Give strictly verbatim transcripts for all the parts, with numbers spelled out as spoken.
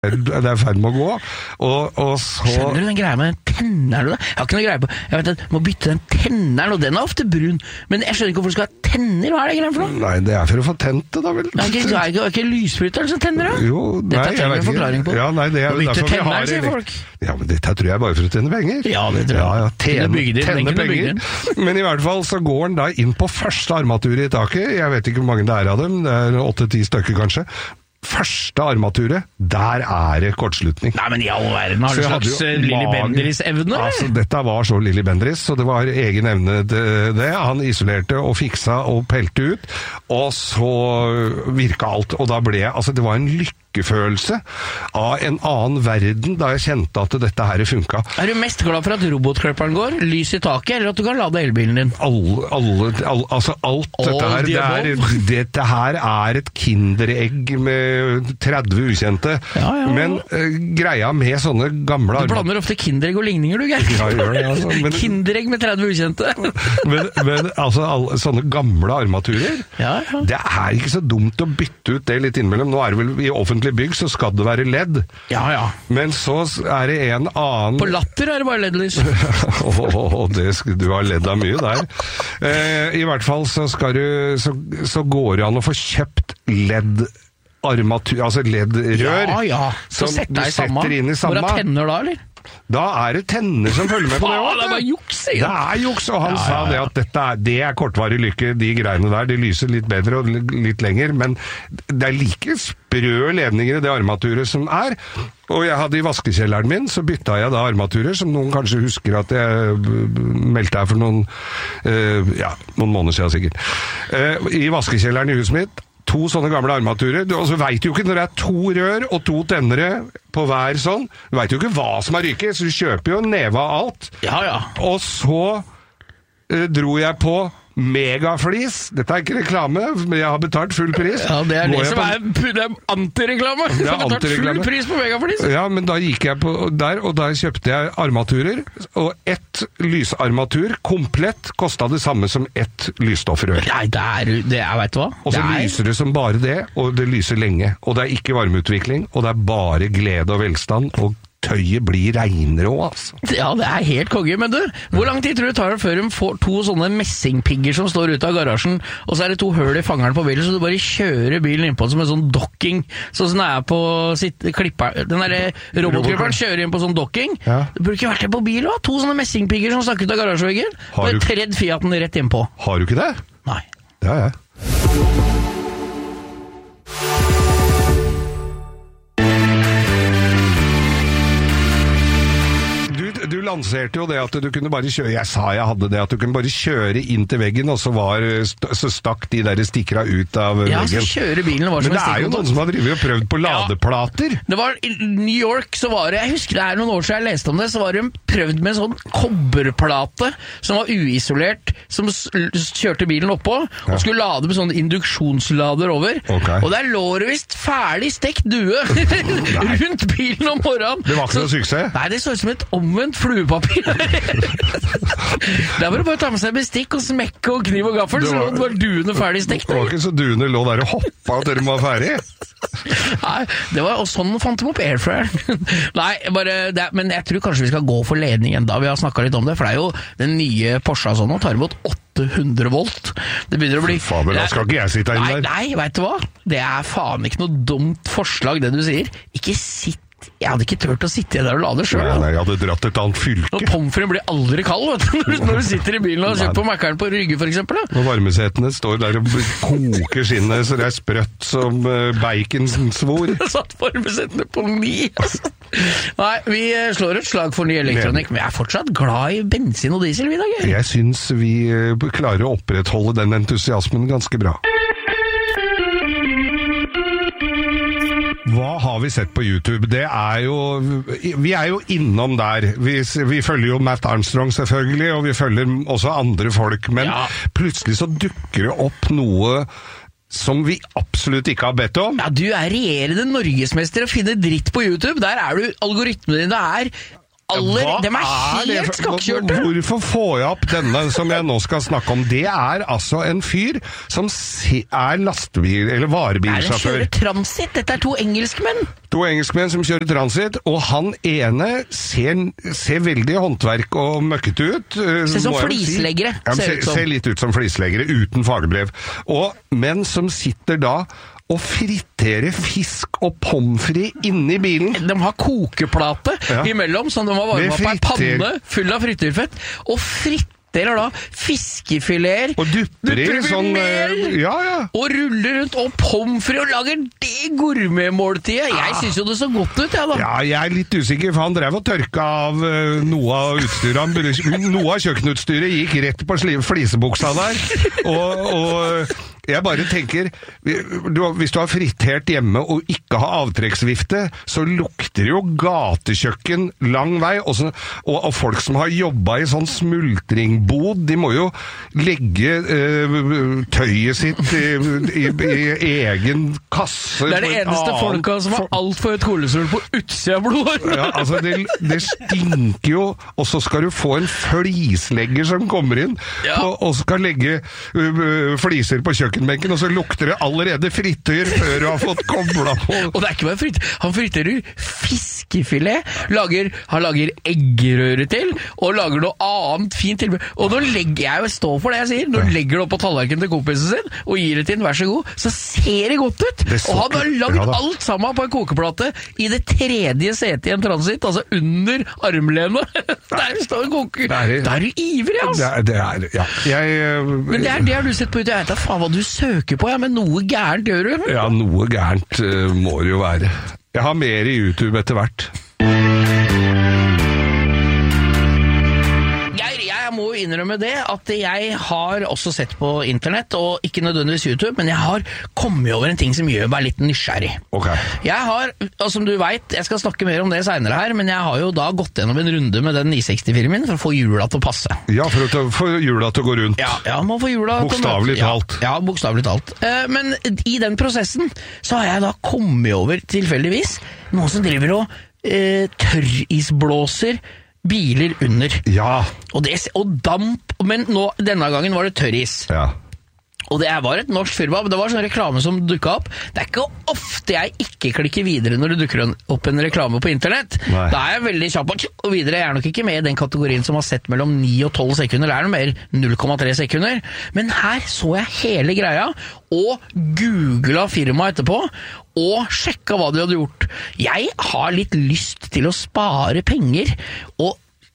det er ferd med å gå, og, og så... Skjønner du den greia med den tenneren du da? Jeg har ikke noe greie på, jeg vet at du må bytte den tenneren, og den er ofte brun, men jeg skjønner ikke hvorfor du skal ha tenner, hva er det greia for noe? Nei, det er for å få tent det da vel. Nei, det er ikke, ikke lysbryteren som tenner da? Jo, nei, dette trenger jeg forklaring på. Ja, nei, det er å bytte derfor vi tenneren, har... sier folk. Ja, men dette tror jeg bare for å tjene penger. Ja, det tror jeg. Ja, ja, tjene, tjene penger. Men i hvert fall så går den da inn på første armaturet i taket. Jeg vet ikke hvor mange det er av dem, det er åtte-ti stykker kanskje. Første armaturet, der er det kortslutning. Nei, men i all verden, har du slags Lilly Bendriss-evne? Altså, dette var så Lilly Bendriss, så det var egen evne til det. Han isolerte og fiksa og pelte ut, og så virka alt. Og da ble, altså det var en lykkefølelse av en annen verden da jeg kjente at dette her funka. Er du mest glad for at robotklipperen går, lys i taket, eller at du kan lade elbilen din? Alle, alle, alle altså alt All dette her, det er, dette her er et kinderegg med tretti ukjente. Ja, ja, ja. Men uh, greia med sånne gamle... Du blander ofte kinderegg og ligninger, du, Geir. Ja, gjør det, altså. Men, kinderegg med tretti ukjente. men, men altså, alle, sånne gamle armaturer, ja, ja. Det er ikke så dumt å bytte ut det litt innimellom. Nå er det vel i offentlig bygg, så skal det være ledd. Ja, ja. Men så er det en annen... På latter er det bare leddlys. oh, oh, oh, det, du har ledd av mye der. Eh, I hvert fall så, skal du, så, så går det an å få kjøpt ledd armatur, altså leddrør. Ja, ja. Så som sett deg du setter samme. inn i samme. Hvor er tenner da, eller? Da er det tenner som følger med på det. Faen, det er bare juks, det er juks, og han ja, sa ja, ja. det at dette er, det er kortvarig lykke, de greiene der, de lyser litt bedre og litt lenger, men det er like sprø ledninger i det armaturet som er. Og jeg hadde i vaskekjelleren min, så bytta jeg da armaturer, som noen kanskje husker at jeg meldte her for noen, uh, ja, noen måneder siden sikkert. Uh, I vaskekjelleren i huset mitt, to sånne gamle armaturer, og så vet du jo ikke når det er to rør og to tennere på hver sånn, du vet jo ikke hva som er ryket, så du kjøper jo neve av alt. Ja, ja. Og så eh, dro jeg på megaflis, dette er ikke reklame, men jeg har betalt full pris. Ja, det er Går det som på... er, det er antireklame. Du har betalt full pris på megaflis. Ja, men da gikk jeg på der, og der kjøpte jeg armaturer, og ett lysarmatur komplett kostet det samme som ett lysstoffrør. Nei, det er, det er, vet du hva? Og så det er... lyser det som bare det, og det lyser lenge. Og det er ikke varmeutvikling, og det er bare glede og velstand, og tøyet blir regnere også, altså. Ja, det er helt konge. Men du, hvor lang tid tror du tar det før de får to sånne messingpigger som står ute av garasjen, og så er det to høl i fangeren på bilen, så du bare kjører bilen innpå som en sånn docking, sånn som det er på sitt klipper. Den der robotklipperen kjører inn på sånn docking. Ja. Det burde ikke vært det på bil også. To sånne messingpigger som snakker ut av garasjeveggen. Bare du... tredd Fiaten rett innpå. Har du ikke det? Nei. Det har jeg. Du lanserte jo det at du kunne bare kjøre, jeg sa jeg hadde det, at du kunne bare kjøre inn til veggen, og så, var, så stakk de der stikkere ut av ja, veggen. Ja, så kjører bilen var som Men det er jo noen som har drivet og prøvd på ladeplater. Ja, det var i New York, så var det, jeg husker det er noen år siden jeg leste om det, så var det prøvd med en sånn kobberplate som var uisolert, som kjørte bilen oppå, og skulle lade med sånn induksjonslader over. Okay. Og der lå det vist ferdig stekt due rundt bilen om morgenen. Det var ikke noe suksess? Nei, det så ut som et omvendt fluepapir. Der var det bare å ta med seg bestikk og smekke og kniv og gaffel, var, så lå det bare duene ferdig stekt. Det var ikke så duene lå der og hoppa og dere var ferdig. Nei, det var, og sånn fant de opp airfryeren. Nei, bare, det, men jeg tror kanskje vi skal gå for ledning enda. Vi har snakket litt om det, for det er jo den nye Porsche sånn, og tar imot åtte hundre volt. Det begynner å bli... Faen, da skal ikke jeg sitte inn der. Nei, nei, vet du hva? Det er faen ikke noe dumt forslag, det du sier. Ikke sitt. Jeg hadde ikke tørt å sitte der og lade selv. Nei, nei, jeg hadde dratt et annet fylke. Og pomfrien blir aldri kald, vet du, når du sitter i bilen og kjøper på Mackeren på Rygge, for eksempel. Da. Og varmesetene står der og koker skinnet, så det er sprøtt som baconsvor. Satt varmesetene på ni, altså. Nei, vi slår et slag for ny elektronikk, men vi er fortsatt glad i bensin og diesel, vi da, Geir. Jeg synes vi klarer å opprettholde den entusiasmen ganske bra. Hva har vi sett på YouTube? Det er jo, vi er jo innom der. Vi, vi følger jo Matt Armstrong selvfølgelig, og vi følger også andre folk, men ja. Plutselig så dukker det opp noe som vi absolutt ikke har bedt om. Ja, du er regjerende norgesmester å finne dritt på YouTube. Der er du, algoritmene dine er aller, Hva de er det helt for- skakkjørte. Hvorfor får jeg opp denne som jeg nå skal snakke om? Det er altså en fyr som se, er lastebil- eller Nei, de varebilsjåfør. kjører transit. Dette er to engelskmenn. To engelskmenn som kjører transit, og han ene ser, ser veldig håndverk og møkkete ut. eh, Ser som må jeg vel si. flisleggere, Ja, ser ser, ut som. ser litt ut som flisleggere, uten fagbrev. Og, men som sitter da og friterer fisk og pommes frites inni bilen. De har kokeplate Ja. imellom, som de har varmet Med opp på en fritter. panne full av frityrfett, og fritterer da fiskefileter. Og dupper i Dupper sånn mer. eh, Ja, ja. Og ruller rundt, og pommes frites, og lager det gourmetmåltidet. Jeg synes jo det så godt ut, jeg da. Ja, jeg er litt usikker, for han drev og tørka av eh, noe av utstyret. Han, br- noe av kjøkkenutstyret gikk rett på sli- flisebuksa der. Og, og jeg bare tenker, du, hvis du har fritert hjemme og ikke har avtrekksvifte, så lukter det jo gatekjøkken lang vei. Og, så, og, og folk som har jobbet i sånn smultringbod, de må jo legge eh, tøyet sitt i, i, i egen kasse. Det er det på en eneste annen- folka som har altfor høyt kolesterol på utsida av blodårene. Ja, altså det, det stinker jo, og så skal du få en flislegger som kommer inn, Ja. og, og skal legge uh, fliser på kjøkkenbenken, og så lukter det allerede frityr før du har fått kobla på. Og det er ikke bare fritt. Han friterer fiskefilet, lager, han lager eggerøre til, og lager noe annet fint tilbud. Og når legger jeg jo stå for det jeg sier, når du legger det opp på tallerkenen til kompisen sin, og gir det til en, vær så god, så ser det godt ut. Det så Og han har ikke- lagd ja da. alt sammen på en kokeplate i det tredje setet i en transit, altså under armlenet. Der står en koker. Det er- Da er du ivrig, Det altså. er, det er ja. Jeg, uh, Men det er det har du sett på YouTube. Jeg vet da faen hva du søker på, ja, men noe gærent gjør du. ja, noe gærent uh, må det jo være. Jeg har mer i YouTube etter hvert. Geir, jeg må jo innrømme det, at jeg har også sett på internett, og ikke nødvendigvis YouTube, men jeg har kommet over en ting som gjør meg litt nysgjerrig. Ok. Jeg har, og som du vet, jeg skal snakke mer om det senere her, men jeg har jo da gått gjennom en runde med den ni sekstifire min for å få hjula til å passe. Ja, for å ta- få hjula til å gå rundt. Ja, ja, må få hjula til å- Bokstavelig ja, talt. Ja, bokstavelig talt. Eh, Men i den prosessen så har jeg da kommet over tilfeldigvis noen som driver og eh, tørrisblåser biler under. Ja. Og, det, og damp, men nå, denne gangen var det tørris. Ja. Og det var et norsk firma, men det var sånn reklame som dukket opp. Det er ikke ofte jeg ikke klikker videre når det dukker opp en reklame på internett. Nei. Da er jeg veldig kjapp på tsk, og videre. Jeg er nok ikke med i den kategorien som har sett mellom ni og tolv sekunder. Det er noe mer null komma tre sekunder. Men her så jeg hele greia, og googlet firmaet etterpå, og sjekket hva de hadde gjort. Jeg har litt lyst til å spare penger, og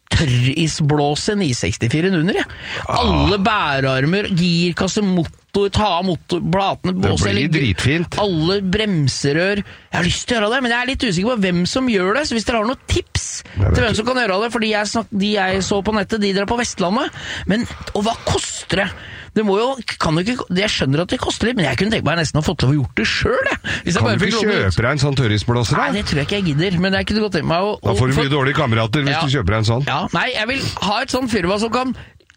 tørrisblåse ni sekstifire under, jeg. Alle bærearmer, girkasse, motor, ta av motor, blatene, Det blåse, blir eller- dritfint. alle bremserør. Jeg har lyst til å gjøre det, men jeg er litt usikker på hvem som gjør det, så hvis dere har noen tips Jeg vet til hvem ikke. som kan gjøre det, fordi jeg, snak, de jeg så på nettet, de drar på Vestlandet, men, og hva koster det? Det må jo, kan jo ikke, jeg skjønner at det koster litt, men jeg kunne tenke meg nesten å få til å få gjort det selv, jeg. Hvis jeg Kan bare du fikk ikke låne ut. kjøpe deg en sånn tørrisblåser, Nei, da? det tror jeg ikke jeg gidder, men jeg kunne godt tenke meg å... Da får du å- mye dårlige kamerater hvis Ja. du kjøper deg en sånn. Ja, nei, jeg vil ha et sånt firma som kan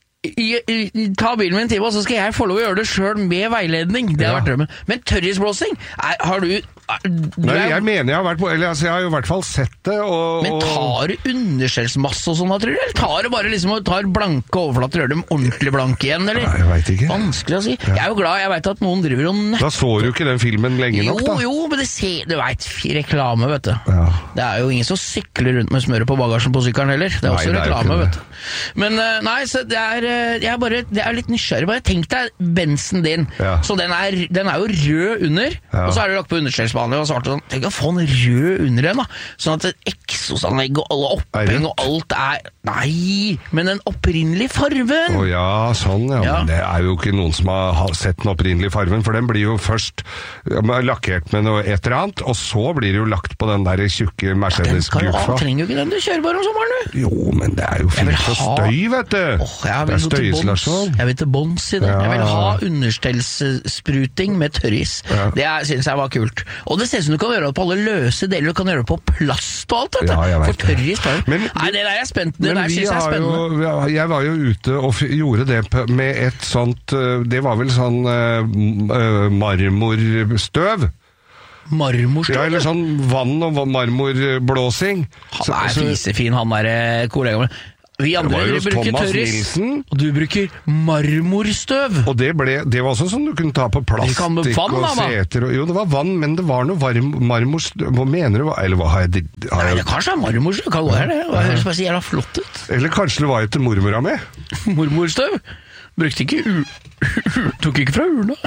i, i, ta bilen min til meg, og så skal jeg få lov å gjøre det selv med veiledning. Det har Ja. vært drømmen. Men tørrisblåsing, er, har du... Er, du Nei, er, jeg mener jeg har vært på, eller altså, jeg har jo i hvert fall sett det, og... men og- tar du underskjellsmasse og sånn, da, tror du? Eller tar du bare liksom og tar blanke overflater og gjør dem ordentlig blanke igjen, eller? Nei, jeg vet ikke. Vanskelig å si. Jeg er jo glad, jeg vet at noen driver og nøtter. Da så du ikke den filmen lenge Jo, nok, da. jo, men det ser, du vet, reklame, vet du. Ja. Det er jo ingen som sykler rundt med smøret på bagasjen på sykkelen heller. Det er Nei, også det er jo reklame, ikke det. vet du. Men eh, nei, så det er, eh, jeg er bare, det er litt nysgjerrig. Bare tenk deg bensen din. Ja. Så den er, den er jo rød under, Ja. og så er det lagt på underskjellsbehandling og svart og sånn. Tenk å få en rød under en, da. Sånn at et eksosanlegg og alle oppheng og alt er... Nei, men den opprinnelige farven! Å ja, sånn, ja. Ja. Men det er jo ikke noen som har ha- sett den opprinnelige farven, for den blir jo først ja, men lakkert med noe et eller annet, og så blir det jo lagt på den der tjukke Den kan jo, Mercedes-guffa. trenger jo ikke den du kjører bare om sommeren, du. Jo, men det er jo Jeg vil fint for ha- støy, vet du. Åh, jeg det vil er gå til bånds. støyisolasjon. Jeg vil til bånds i det. Ja, Jeg vil ja. ha understellsspruting med tørris. Ja. Det syns jeg var kult. Og det ser ut som du kan gjøre det på alle løse deler. Du kan gjøre det på plast og alt, vet du. Ja, jeg vet For tørris tar jo. Men- Nei, det der er spent. Det Men der vi syns jeg er har spennende. jo, ja, jeg var jo ute og f gjorde det p- med et sånt, eh, det var vel sånn eh, m- eh, marmorstøv. Marmorstøv? Ja, eller sånn vann- og marmorblåsing. Han er fisefin, han der kollegaen. Vi andre vi bruker Thomas tørris, Nilsen. og du bruker marmorstøv. Og det, ble, det var også sånn du kunne ta på plastikk vann, og seter. Og, jo, det var vann, men det var noe varm marmorstøv. Hva mener du? Eller hva har jeg... Har Nei, jeg... det kanskje er marmorstøv, hva er det? Det høres bare så jævla flott ut. Eller kanskje det var etter mormora mi? Mormorstøv? Brukte ikke u... Tok ikke fra urna.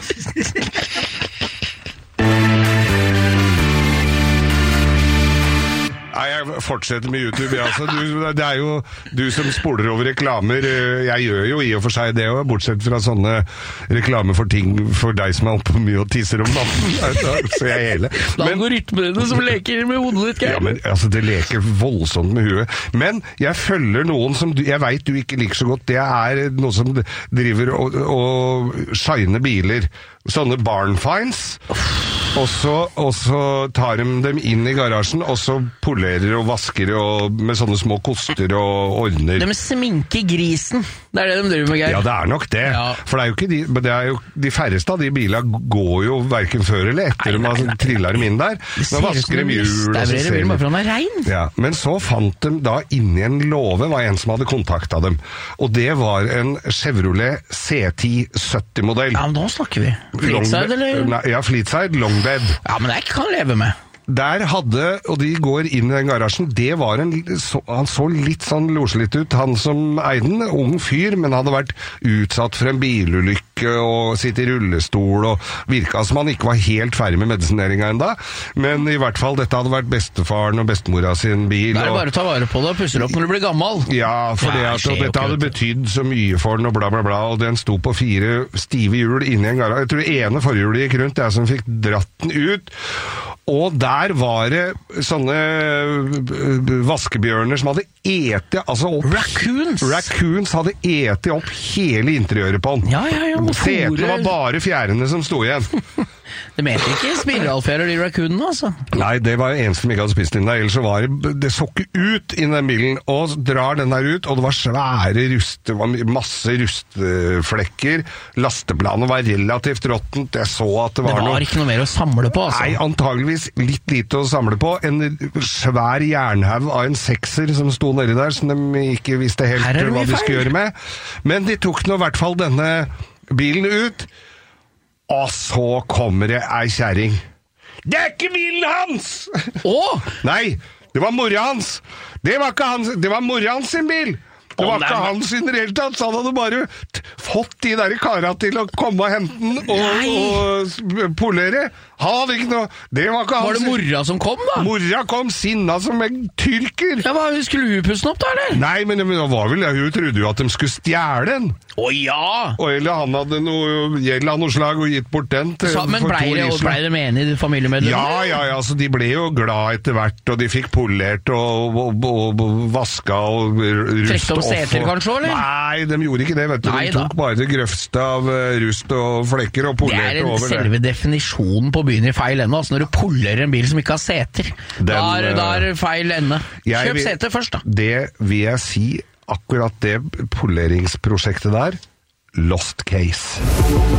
Nei, jeg fortsetter med YouTube. Ja. Altså, du, det er jo du som spoler over reklamer. Jeg gjør jo i og for seg det, og bortsett fra sånne reklamer for ting for deg som er oppe mye og tisser om natten. Så jeg hele. Det er algoritmene som leker med hodet ditt, Geir. Ja, men altså, det leker voldsomt med huet. Men jeg følger noen som du, jeg vet du ikke liker så godt. Det er noe som driver og, og shiner biler. Sånne barn finds. Og så, og så tar de dem inn i garasjen, og så polerer og vasker og med sånne små koster og ordner. De sminker grisen. Det er det de driver med, Geir. Ja, det er nok det. Ja. For det er jo ikke de, det er jo, de færreste av de bilene går jo hverken før eller etter de har trillet dem inn der. Nå vasker de hjul, og så ser de. Bare rein. Ja, men så fant de da inni en låve, var en som hadde kontaktet dem. Og det var en Chevrolet C ti sytti-modell. Ja, men da snakker vi. Fleetside, eller? Nei, ja, Fleetside, Longbed. Ja, men det kan jeg leve med. Der hadde, og de går inn i den garasjen, det var en, så, han så litt sånn loselitt ut, han som eide den, ung fyr, men hadde vært utsatt for en bilulykke og sitt i rullestol, og virket som han ikke var helt ferdig med medisineringen enda, men i hvert fall, dette hadde vært bestefaren og bestemora sin bil. Det er og, bare å ta vare på det og pusse opp når du blir gammel. Ja, for det at, og dette hadde betydd så mye for den, og bla bla bla, og den sto på fire stive hjul inni en garasje. Jeg tror det ene forhjulet gikk rundt, det er som fikk dratt den ut, og der var det sånne vaskebjørner som hadde ete, altså opp... Raccoons! Raccoons hadde ete opp hele interiøret på den. Ja, ja, ja. Setene var bare fjærene som sto igjen. De heter ikke spiralfjærer, de raccoonene, altså. Nei, det var en som ikke hadde spist den der, ellers så var det, det så ikke ut i den bilen, og drar den der ut, og det var svære rust, det var masse rustflekker, lasteplanet var relativt råttent, jeg så at det var noe... Det var noe, ikke noe mer å samle på, altså. Nei, antageligvis litt lite å samle på, en svær jernhaug av en sekser som sto nedi der, som de ikke visste helt hva de skulle gjøre med, men de tok nå i hvert fall denne bilen ut, og så kommer det ei kjæring. Det er ikke bilen hans! Åh! Nei, det var mora hans. Det var ikke hans, det var mora hans sin bil. Det var ikke hans sin reelt tatt, så han hadde bare fått de der kara til å komme og hente den og, og polere. Han hadde ikke noe, det var ikke hans. Var det mora som kom da? Mora kom sinna som en tyrker. Ja, hva, skulle hun pusse den opp da, eller? Nei, men det var vel, hun trodde jo at de skulle stjæle den. Å ja! Og eller han hadde noe gjeld av noe slag og gitt bort den til, så, men blei det, ble det med i familiemedlemmer? Ja, ja, ja, så de ble jo glad etter hvert, og de fikk polert og, og, og, og vaska og rust. Trekte opp seter kanskje, eller? Nei, de gjorde ikke det, vet du. Nei, de tok da bare det grøvste av rust og flekker og polerte over det. Det er selve definisjonen på byen i feil ende, altså når du polerer en bil som ikke har seter. Den, da, er, da er feil ende. Kjøp vil, seter først da. Det vil jeg si, akkurat det poleringsprosjektet der, lost case.